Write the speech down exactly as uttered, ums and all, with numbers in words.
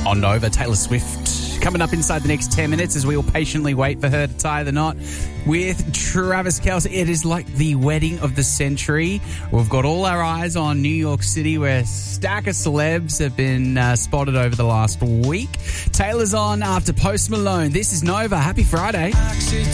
on Nova. Taylor Swift coming up inside the next ten minutes as we all patiently wait for her to tie the knot with Travis Kelce. It is like the wedding of the century. We've got all our eyes on New York City, where a stack of celebs have been uh, spotted over the last week. Taylor's on after Post Malone. This is Nova. Happy Friday.